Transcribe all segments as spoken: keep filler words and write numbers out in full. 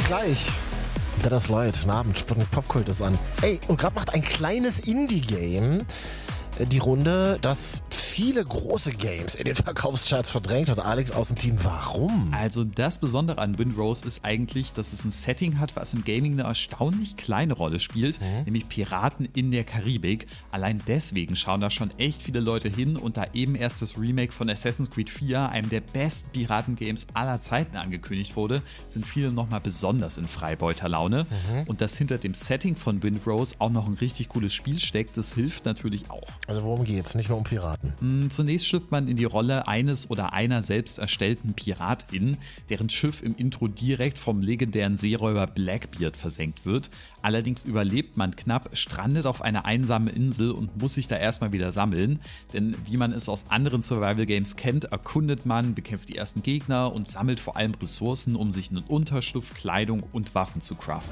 gleich. Dennis Lloyd, guten Abend, Sputnik Popkult ist an. Ey, und gerade macht ein kleines Indie-Game die Runde, das viele große Games in den Verkaufscharts verdrängt hat. Alex aus dem Team, warum? Also das Besondere an Windrose ist eigentlich, dass es ein Setting hat, was im Gaming eine erstaunlich kleine Rolle spielt, mhm. nämlich Piraten in der Karibik. Allein deswegen schauen da schon echt viele Leute hin und da eben erst das Remake von Assassin's Creed vier, einem der besten Piraten-Games aller Zeiten, angekündigt wurde, sind viele nochmal besonders in Freibeuterlaune. Mhm. Und dass hinter dem Setting von Windrose auch noch ein richtig cooles Spiel steckt, das hilft natürlich auch. Also worum geht's? Nicht nur um Piraten? Zunächst schlüpft man in die Rolle eines oder einer selbst erstellten Piratin, deren Schiff im Intro direkt vom legendären Seeräuber Blackbeard versenkt wird. Allerdings überlebt man knapp, strandet auf einer einsamen Insel und muss sich da erstmal wieder sammeln. Denn wie man es aus anderen Survival-Games kennt, erkundet man, bekämpft die ersten Gegner und sammelt vor allem Ressourcen, um sich einen Unterschlupf, Kleidung und Waffen zu craften.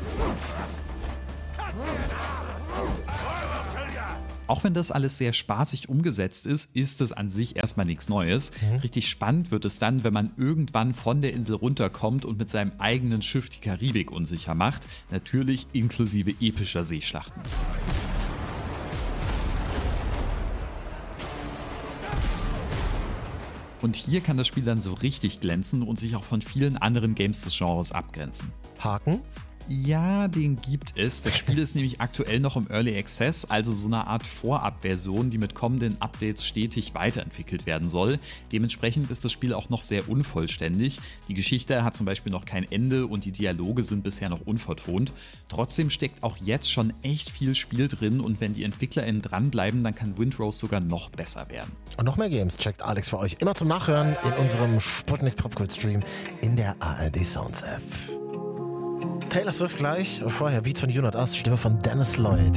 Auch wenn das alles sehr spaßig umgesetzt ist, ist es an sich erstmal nichts Neues. Mhm. Richtig spannend wird es dann, wenn man irgendwann von der Insel runterkommt und mit seinem eigenen Schiff die Karibik unsicher macht. Natürlich inklusive epischer Seeschlachten. Und hier kann das Spiel dann so richtig glänzen und sich auch von vielen anderen Games des Genres abgrenzen. Haken? Ja, den gibt es. Das Spiel ist nämlich aktuell noch im Early Access, also so eine Art Vorabversion, die mit kommenden Updates stetig weiterentwickelt werden soll. Dementsprechend ist das Spiel auch noch sehr unvollständig. Die Geschichte hat zum Beispiel noch kein Ende und die Dialoge sind bisher noch unvertont. Trotzdem steckt auch jetzt schon echt viel Spiel drin und wenn die EntwicklerInnen dranbleiben, dann kann Windrose sogar noch besser werden. Und noch mehr Games checkt Alex für euch immer zum Nachhören in unserem Sputnik Popkult Stream in der A R D Sounds App. Taylor Swift gleich, vorher Beats von You Not Us, Stimme von Dennis Lloyd.